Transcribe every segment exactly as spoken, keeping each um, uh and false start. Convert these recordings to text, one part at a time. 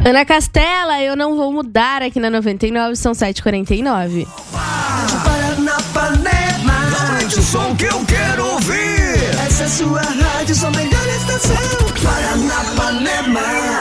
Ana Castela, eu não vou mudar aqui na noventa e nove, são sete e quarenta e nove. Paranapanema, aumente o som que eu quero ouvir. Essa é sua rádio, sua melhor estação. Paranapanema.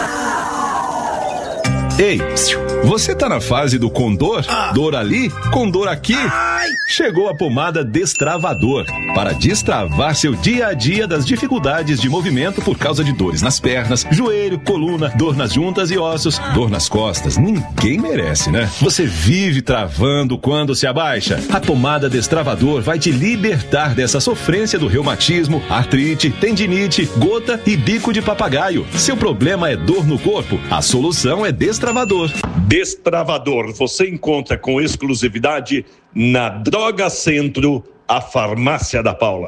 Ei, você tá na fase do condor? Ah. Dor ali, condor aqui? Ai. Chegou a pomada Destravador para destravar seu dia a dia das dificuldades de movimento por causa de dores nas pernas, joelho, coluna, dor nas juntas e ossos, dor nas costas. Ninguém merece, né? Você vive travando quando se abaixa. A pomada Destravador vai te libertar dessa sofrência do reumatismo, artrite, tendinite, gota e bico de papagaio. Seu problema é dor no corpo? A solução é Destravador. Destravador você encontra com exclusividade na Droga Centro, a farmácia da Paula.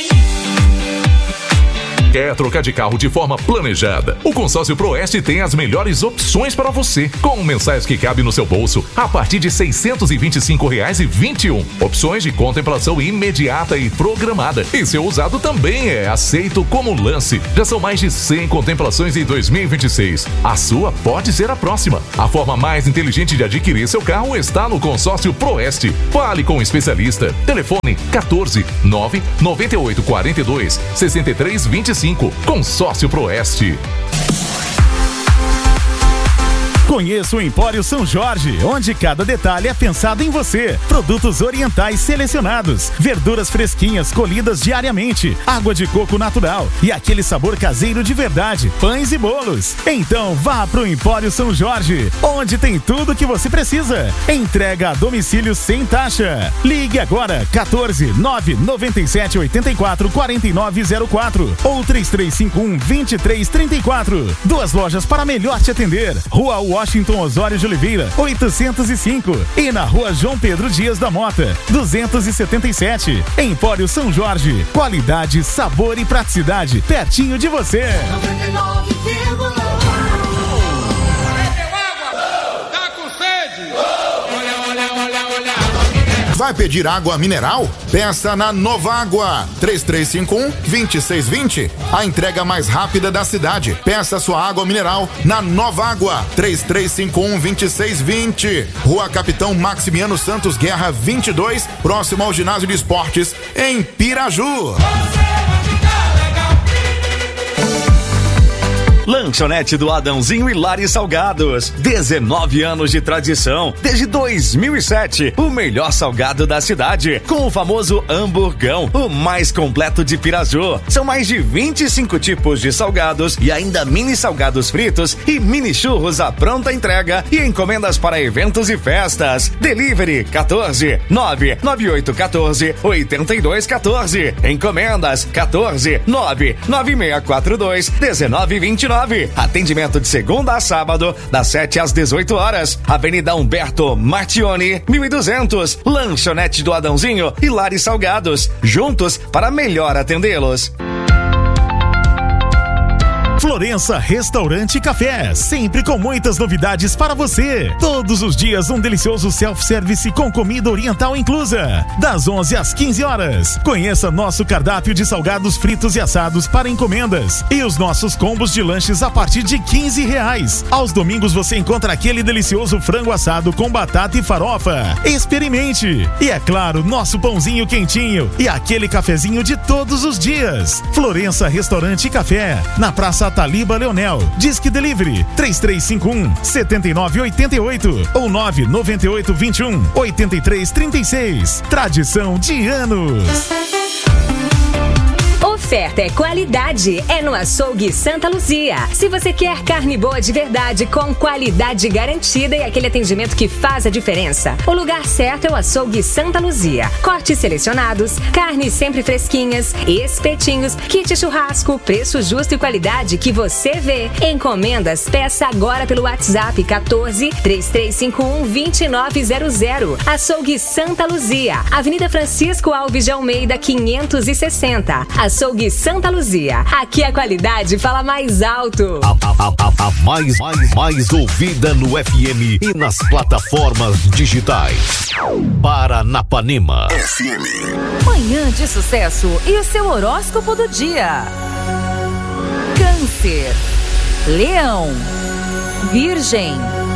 Quer trocar de carro de forma planejada? O Consórcio Proeste tem as melhores opções para você, com mensais que cabem no seu bolso a partir de seiscentos e vinte e cinco reais e vinte e um. Opções de contemplação imediata e programada. E seu usado também é aceito como lance. Já são mais de cem contemplações em dois mil e vinte e seis. A sua pode ser a próxima. A forma mais inteligente de adquirir seu carro está no Consórcio Proeste. Fale com o especialista. Telefone quatorze, nove, noventa e oito, quarenta e dois, sessenta e três, vinte e cinco. Consórcio Proeste. Conheça o Empório São Jorge, onde cada detalhe é pensado em você. Produtos orientais selecionados, verduras fresquinhas colhidas diariamente, água de coco natural e aquele sabor caseiro de verdade, pães e bolos. Então vá pro Empório São Jorge, onde tem tudo que você precisa. Entrega a domicílio sem taxa. Ligue agora quatorze, nove, noventa e sete, oitenta e quatro, quarenta e nove zero quatro ou três três cinco um, vinte e três trinta e quatro. Duas lojas para melhor te atender. Rua Washington Osório de Oliveira, oitocentos e cinco. E na Rua João Pedro Dias da Mota, duzentos e setenta e sete. Empório São Jorge. Qualidade, sabor e praticidade pertinho de você. noventa e nove vírgula um. Vai pedir água mineral? Peça na Nova Água, três três cinco um, dois seis dois zero. A entrega mais rápida da cidade. Peça sua água mineral na Nova Água, três três cinco um, dois seis dois zero. Rua Capitão Maximiano Santos Guerra vinte e dois, próximo ao Ginásio de Esportes, em Piraju. Lanchonete do Adãozinho e Lares Salgados. dezenove anos de tradição. Desde dois mil e sete, o melhor salgado da cidade. Com o famoso hamburgão, o mais completo de Piraju. São mais de vinte e cinco tipos de salgados e ainda mini salgados fritos e mini churros à pronta entrega e encomendas para eventos e festas. Delivery quatorze, nove nove oito um quatro, oito dois um quatro. Encomendas quatorze, nove nove seis quatro dois, um nove dois nove. Atendimento de segunda a sábado, das sete às dezoito horas. Avenida Humberto Martione, mil e duzentos. Lanchonete do Adãozinho e Lares Salgados. Juntos para melhor atendê-los. Florença Restaurante e Café, sempre com muitas novidades para você. Todos os dias um delicioso self-service com comida oriental inclusa, das onze às quinze horas. Conheça nosso cardápio de salgados fritos e assados para encomendas e os nossos combos de lanches a partir de quinze reais. Aos domingos você encontra aquele delicioso frango assado com batata e farofa. Experimente! E é claro, nosso pãozinho quentinho e aquele cafezinho de todos os dias. Florença Restaurante e Café, na Praça Taliba Leonel. Disque Delivery três três cinco um, sete nove oito oito ou nove nove oito dois um, oito três três seis. Tradição de anos. Oferta é qualidade, é no Açougue Santa Luzia. Se você quer carne boa de verdade, com qualidade garantida e aquele atendimento que faz a diferença, o lugar certo é o Açougue Santa Luzia. Cortes selecionados, carnes sempre fresquinhas, espetinhos, kit churrasco, preço justo e qualidade que você vê. Encomendas, peça agora pelo WhatsApp quatorze, três três cinco um, dois nove zero zero. Açougue Santa Luzia, Avenida Francisco Alves de Almeida, quinhentos e sessenta. Açougue Santa Luzia. Aqui a qualidade fala mais alto. A, a, a, a mais, mais, mais ouvida no F M e nas plataformas digitais. Paranapanema F M. Manhã de sucesso e o seu horóscopo do dia. Câncer, Leão, Virgem.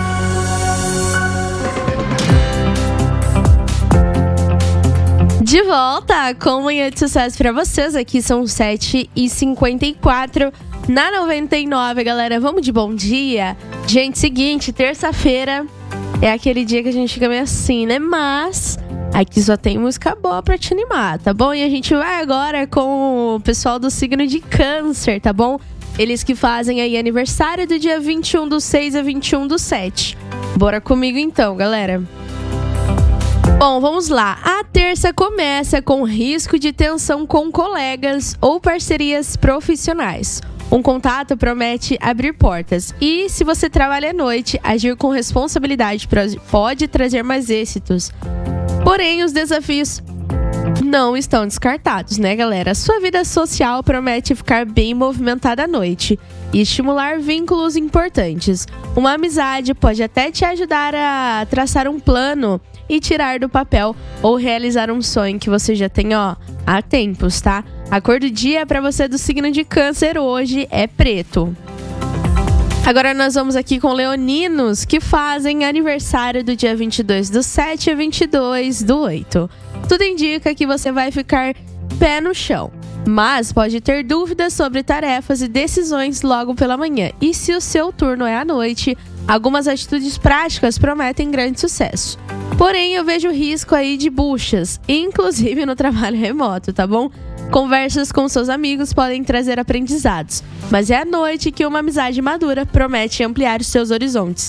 De volta com Manhã de Sucesso pra vocês. Aqui são sete e cinquenta e quatro na noventa e nove, galera. Vamos de bom dia? Gente, seguinte, terça-feira é aquele dia que a gente fica meio assim, né? Mas aqui só tem música boa pra te animar, tá bom? E a gente vai agora com o pessoal do signo de Câncer, tá bom? Eles que fazem aí aniversário do dia vinte e um do seis a vinte e um do sete. Bora comigo então, galera. Bom, vamos lá. A terça começa com risco de tensão com colegas ou parcerias profissionais. Um contato promete abrir portas. E se você trabalha à noite, agir com responsabilidade pode trazer mais êxitos. Porém, os desafios não estão descartados, né, galera? Sua vida social promete ficar bem movimentada à noite e estimular vínculos importantes. Uma amizade pode até te ajudar a traçar um plano e tirar do papel ou realizar um sonho que você já tem, ó, há tempos, tá? A cor do dia para você do signo de Câncer hoje é preto. Agora nós vamos aqui com leoninos que fazem aniversário do dia vinte e dois do sete a vinte e dois do oito. Tudo indica que você vai ficar pé no chão, mas pode ter dúvidas sobre tarefas e decisões logo pela manhã. E se o seu turno é à noite, algumas atitudes práticas prometem grande sucesso. Porém, eu vejo risco aí de buchas, inclusive no trabalho remoto, tá bom? Conversas com seus amigos podem trazer aprendizados, mas é à noite que uma amizade madura promete ampliar os seus horizontes.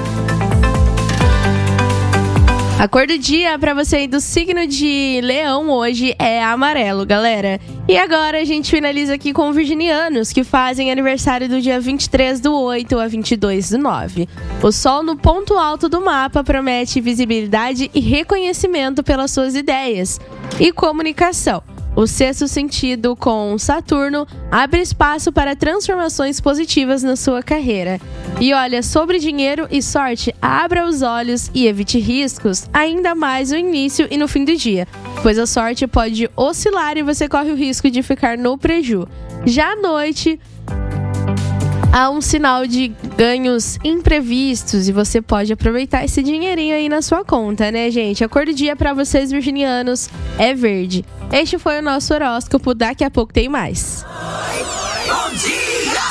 A cor do dia para você aí do signo de Leão hoje é amarelo, galera. E agora a gente finaliza aqui com virginianos que fazem aniversário do dia vinte e três do oito a vinte e dois do nove. O sol no ponto alto do mapa promete visibilidade e reconhecimento pelas suas ideias e comunicação. O sexto sentido com Saturno abre espaço para transformações positivas na sua carreira. E olha, sobre dinheiro e sorte, abra os olhos e evite riscos, ainda mais no início e no fim do dia, pois a sorte pode oscilar e você corre o risco de ficar no preju. Já à noite, há um sinal de ganhos imprevistos e você pode aproveitar esse dinheirinho aí na sua conta, né, gente? A cor do dia para vocês virginianos é verde. Este foi o nosso horóscopo, daqui a pouco tem mais. Bom dia!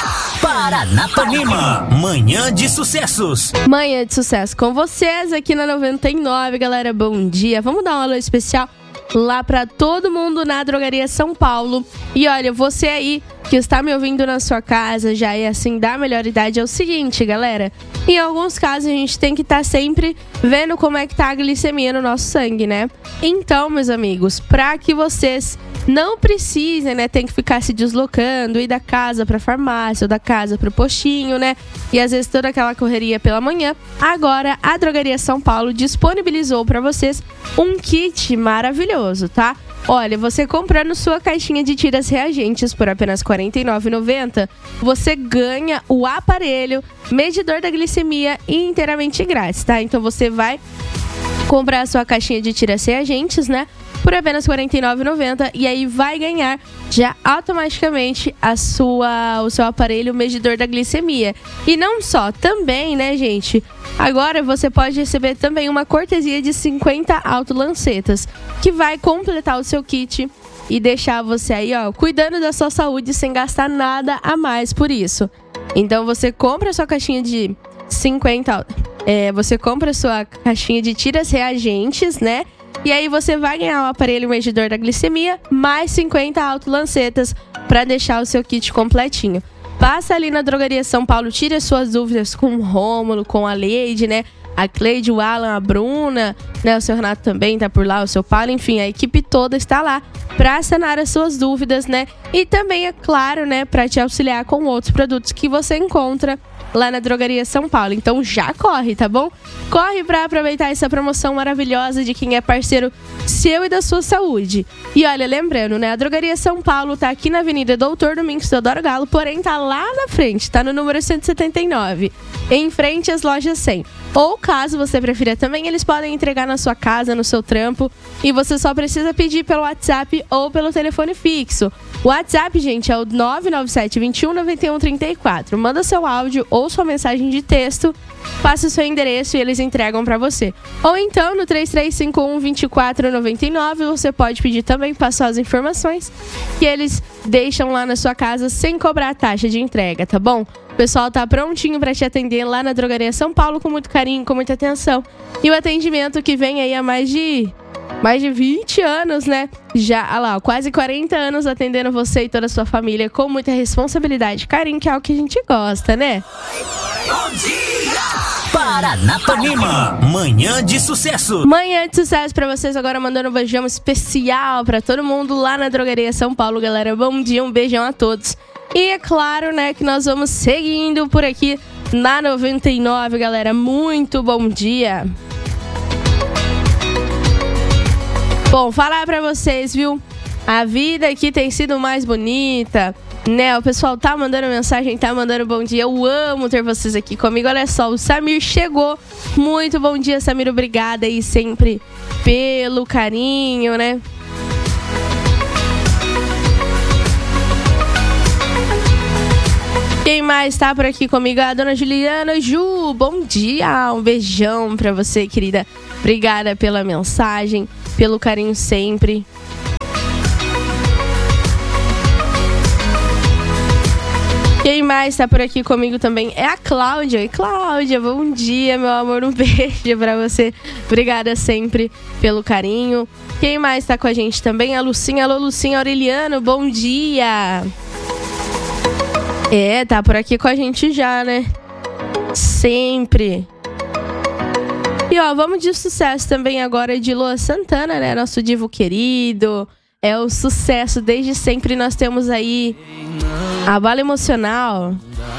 Paranapanema, manhã de sucessos. Manhã de sucesso com vocês aqui na noventa e nove, galera, bom dia. Vamos dar um alô especial lá pra todo mundo na Drogaria São Paulo. E olha, você aí que está me ouvindo na sua casa, já é assim da melhor idade, é o seguinte, galera. Em alguns casos a gente tem que estar tá sempre vendo como é que tá a glicemia no nosso sangue, né? Então, meus amigos, pra que vocês não precisem, né, tem que ficar se deslocando, ir da casa pra farmácia ou da casa pro postinho, né? E às vezes toda aquela correria pela manhã. Agora a Drogaria São Paulo disponibilizou pra vocês um kit maravilhoso, tá? Olha, você comprando sua caixinha de tiras reagentes por apenas quarenta e nove reais e noventa centavos, você ganha o aparelho medidor da glicemia inteiramente grátis, tá? Então você vai comprar a sua caixinha de tiras reagentes, né? Por apenas quarenta e nove reais e noventa centavos, e aí vai ganhar já automaticamente a sua, o seu aparelho medidor da glicemia. E não só, também, né, gente? Agora você pode receber também uma cortesia de cinquenta autolancetas, que vai completar o seu kit e deixar você aí, ó, cuidando da sua saúde sem gastar nada a mais por isso. Então você compra a sua caixinha de cinquenta... É, você compra a sua caixinha de tiras reagentes, né? E aí você vai ganhar o aparelho medidor da glicemia, mais cinquenta autolancetas para deixar o seu kit completinho. Passa ali na Drogaria São Paulo, tire as suas dúvidas com o Rômulo, com a Leide, né? A Cleide, o Alan, a Bruna, né? O seu Renato também tá por lá, o seu Paulo, enfim, a equipe toda está lá para sanar as suas dúvidas, né? E também, é claro, né, para te auxiliar com outros produtos que você encontra lá na Drogaria São Paulo. Então já corre, tá bom? Corre para aproveitar essa promoção maravilhosa de quem é parceiro seu e da sua saúde. E olha, lembrando, né? A Drogaria São Paulo tá aqui na Avenida Doutor Domingos Teodoro Galo, porém tá lá na frente, tá no número cento e setenta e nove, em frente às lojas cem. Ou caso você prefira também, eles podem entregar na sua casa, no seu trampo, e você só precisa pedir pelo WhatsApp ou pelo telefone fixo. O WhatsApp, gente, é o nove nove sete, vinte e um, noventa e um, trinta e quatro. Manda seu áudio ou sua mensagem de texto, passa o seu endereço e eles entregam pra você. Ou então, no três três cinco um, vinte e quatro, noventa e nove, você pode pedir também, passar as informações que eles deixam lá na sua casa sem cobrar a taxa de entrega, tá bom? O pessoal tá prontinho pra te atender lá na Drogaria São Paulo com muito carinho, com muita atenção. E o atendimento que vem aí há mais de... mais de vinte anos, né? Já, olha lá, quase quarenta anos atendendo você e toda a sua família com muita responsabilidade e carinho, que é algo que a gente gosta, né? Bom dia! Paranapanema, manhã de sucesso. Manhã de sucesso pra vocês, agora mandando um beijão especial pra todo mundo lá na Drogaria São Paulo, galera. Bom dia, um beijão a todos. E é claro, né, que nós vamos seguindo por aqui na noventa e nove, galera. Muito bom dia. Bom, falar pra vocês, viu? A vida aqui tem sido mais bonita, né? O pessoal tá mandando mensagem, tá mandando bom dia. Eu amo ter vocês aqui comigo. Olha só, o Samir chegou. Muito bom dia, Samir. Obrigada aí sempre pelo carinho, né? Quem mais tá por aqui comigo? A dona Juliana. Ju, bom dia. Um beijão pra você, querida. Obrigada pela mensagem, pelo carinho sempre. Quem mais tá por aqui comigo também é a Cláudia. E Cláudia, bom dia, meu amor. Um beijo pra você. Obrigada sempre pelo carinho. Quem mais tá com a gente também? A Lucinha. Alô, Lucinha Aureliano, bom dia. É, tá por aqui com a gente já, né? Sempre. E ó, vamos de sucesso também agora de Luan Santana, né? Nosso divo querido. É o sucesso desde sempre. Nós temos aí a Bala Emocional.